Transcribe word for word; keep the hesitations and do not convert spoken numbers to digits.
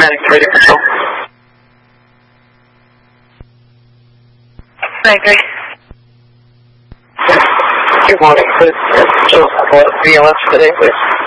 County Radio Control. I agree. Good morning. This is Joseph, V L S today, please.